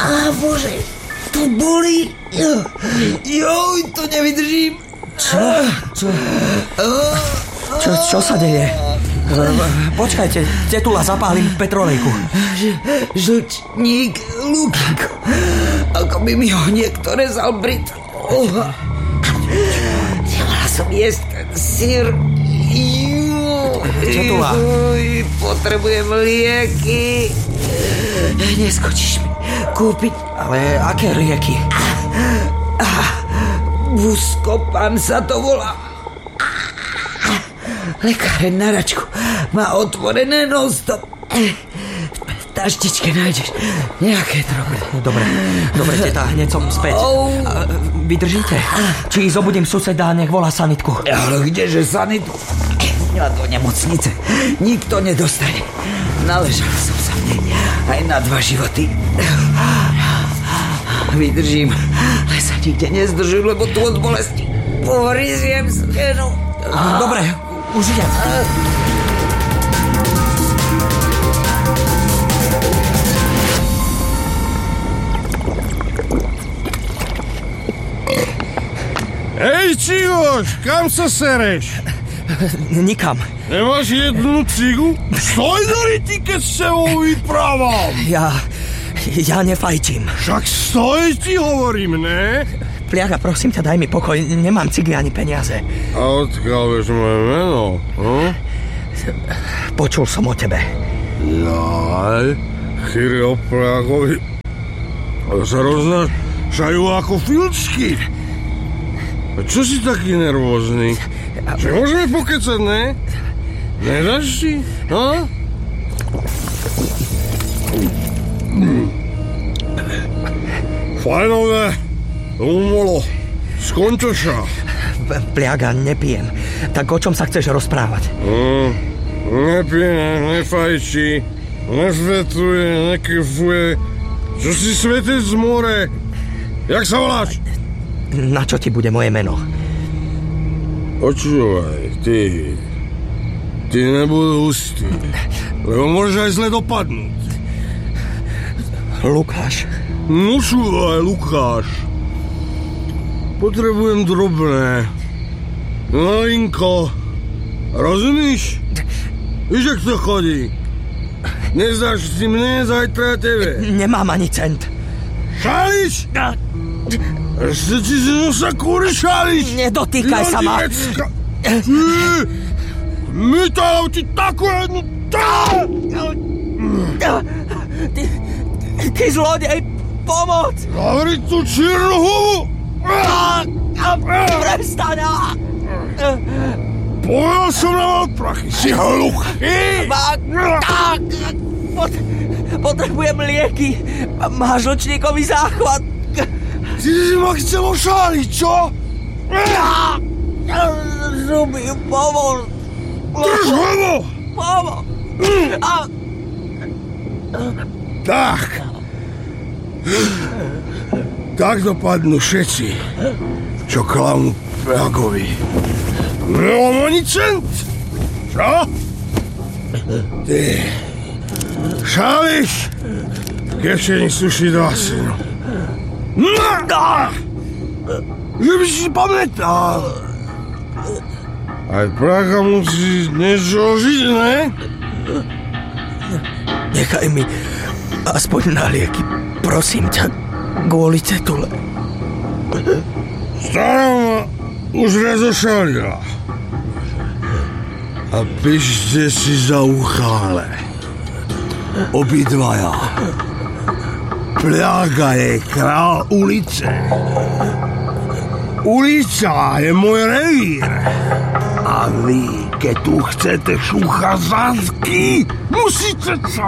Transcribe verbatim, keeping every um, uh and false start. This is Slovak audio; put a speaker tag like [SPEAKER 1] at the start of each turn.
[SPEAKER 1] Á, bože, to bolí. Joj, to nevydržím.
[SPEAKER 2] Čo? Čo? Čo, čo sa deje? Počkajte, tetula, zapálim petrolejku.
[SPEAKER 1] Žlčník, Lukinko. Ako by mi ho niekto rezal britvo. Nemala som jesť ten syr.
[SPEAKER 2] Tetula.
[SPEAKER 1] Potrebujem lieky. Neskočíš mi kúpiť.
[SPEAKER 2] Ale aké lieky?
[SPEAKER 1] Buscopan sa to volá. Lekáren na račku má otvorené non-stop. V taštičke nájdeš nejaké drobné.
[SPEAKER 2] Dobre, dobre, teta, hneď som späť.
[SPEAKER 1] Oh.
[SPEAKER 2] Vydržíte? Či zobudím suseda, nech volá sanitku.
[SPEAKER 1] Ale kdeže sanitku? Ja do nemocnice nikto nedostane. Naležal som sa v nej aj na dva životy. Vydržím, ale sa nikde nezdržím, lebo tu od bolesti pohryziem stenu.
[SPEAKER 2] Dobre, už idem.
[SPEAKER 3] Hej, Čihoš, kam sa sereš?
[SPEAKER 2] Nikam.
[SPEAKER 3] Nemáš jednu cigu? Stoj do ryti, keď s tebou vyprávam.
[SPEAKER 2] Ja... ja nefajčím.
[SPEAKER 3] Však stoj, ti hovorím, ne?
[SPEAKER 2] Pliaga, prosím ťa, daj mi pokoj, nemám cigy ani peniaze.
[SPEAKER 3] A odkiaľ vieš moje meno? Hm?
[SPEAKER 2] Počul som o tebe.
[SPEAKER 3] Jaj, chyry o Pliagovi sa roznašajú ako filčky. A čo si taký nervózny? Že môžeme pokecať, ne? Nedáš si? Ha? Fajnové, umolo, skončoša.
[SPEAKER 2] Pliaga, nepijem. Tak o čom sa chceš rozprávať?
[SPEAKER 3] Mm, nepije, nefajčí, nesvetuje, nekefuje. Čo si svetec z more? Jak sa voláš?
[SPEAKER 2] Na čo ti bude moje meno?
[SPEAKER 3] Počúvaj, ty... Ty nebudú hustý, lebo môžeš aj zle dopadnúť.
[SPEAKER 2] Lukáš.
[SPEAKER 3] Počúvaj, Lukáš. Potrebujem drobné. Novinko. Rozumíš? Víš, jak to chodí? Nezdáš si mne, zajtra tebe.
[SPEAKER 2] Nemám ani cent.
[SPEAKER 3] Šáliš? Ešte ti si nosa kúry šáliš?
[SPEAKER 2] Nedotýkaj sa ma.
[SPEAKER 3] Mytal ti takú jednu...
[SPEAKER 2] Ty, ty zlodej, pomoc!
[SPEAKER 3] Zavri tú čiernu hubu!
[SPEAKER 2] Prestaň!
[SPEAKER 3] Povedal som na malprachy, si hluchý!
[SPEAKER 2] Potrebujem lieky. Máš žlčníkový záchvat.
[SPEAKER 3] Ty si ma chcel ošáliť, čo?
[SPEAKER 2] Zuby, pomoc!
[SPEAKER 3] Drž hlavu!
[SPEAKER 2] Pomoc!
[SPEAKER 3] Tak. Tak dopadnú všetci, čo klamú Pliagovi. Nemám ani cent! Čo? Ty šáliš? Kešení suší dva synu. Že by si pamätal. Aj Praha musí niečo žiť, ne?
[SPEAKER 2] Nechaj mi aspoň na lieky, prosím ťa, kvôli tetule.
[SPEAKER 3] Stará ma už raz ošalila. A píšte si za uchále. Obidvaja. Pliaga je král ulice. Ulica je môj revír. A vy, keď tu chcete šúchať zadky, musíte sa